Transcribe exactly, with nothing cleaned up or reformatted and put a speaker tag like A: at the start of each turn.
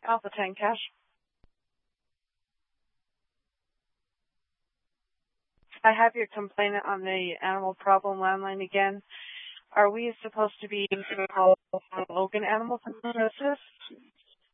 A: Alpha ten Cash. I have your complainant on the animal problem landline again. Are we supposed to be called Logan Animal Services?